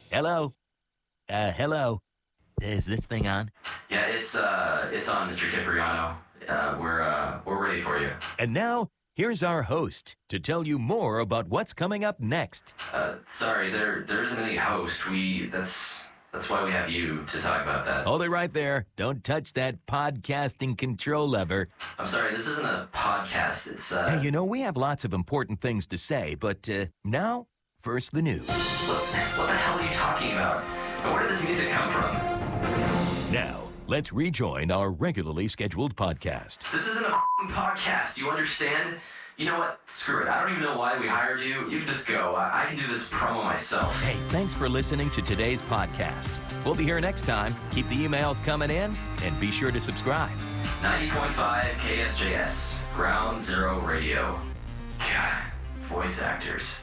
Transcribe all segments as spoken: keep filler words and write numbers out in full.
Hello? Uh, hello? Is this thing on? Yeah, it's uh, it's on, Mister Cipriano. Uh, we're uh, we're ready for you. And now, here's our host to tell you more about what's coming up next. Uh, sorry, there there isn't any host. We that's that's why we have you to talk about that. Hold it right there. Don't touch that podcasting control lever. I'm sorry, this isn't a podcast. It's uh. Hey, you know, we have lots of important things to say, but uh, now, first the news. What, what the hell are you talking about? And where did this music come from? Now, let's rejoin our regularly scheduled podcast. This isn't a f***ing podcast. Do you understand? You know what? Screw it. I don't even know why we hired you. You can just go. I, I can do this promo myself. Hey, thanks for listening to today's podcast. We'll be here next time. Keep the emails coming in, and be sure to subscribe. ninety point five K S J S, Ground Zero Radio. God, voice actors.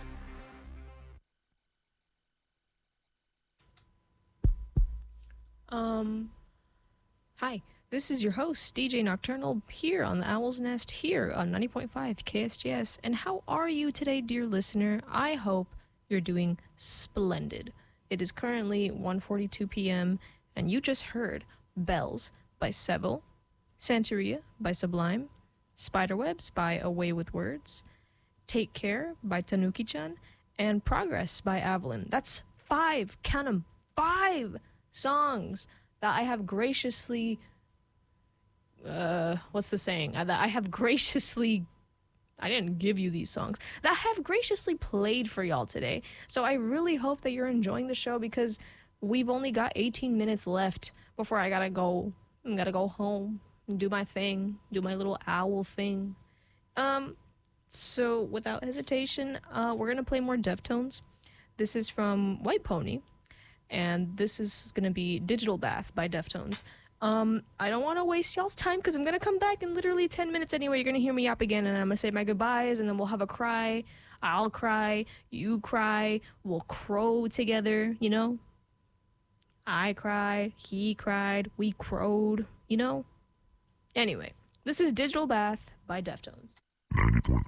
Um, hi, this is your host, D J Nocturnal, here on the Owl's Nest, here on ninety point five K S J S. And how are you today, dear listener? I hope you're doing splendid. It is currently one forty-two p.m., and you just heard Bells by Seville, Santeria by Sublime, Spiderwebs by Away with Words, Take Care by Tanuki-chan, and Progress by Avalon. That's five, count 'em, five songs that I have graciously, uh, what's the saying? Uh, that I have graciously, I didn't give you these songs, that I have graciously played for y'all today. So I really hope that you're enjoying the show, because we've only got eighteen minutes left before I gotta go, I gotta go home and do my thing, do my little owl thing. Um, so without hesitation, uh, we're gonna play more Deftones. This is from White Pony. And this is going to be Digital Bath by Deftones. Um, I don't want to waste y'all's time, because I'm going to come back in literally ten minutes anyway. You're going to hear me yap again, and then I'm going to say my goodbyes, and then we'll have a cry. I'll cry. You cry. We'll crow together, you know? I cried. He cried. We crowed, you know? Anyway, this is Digital Bath by Deftones. ninety point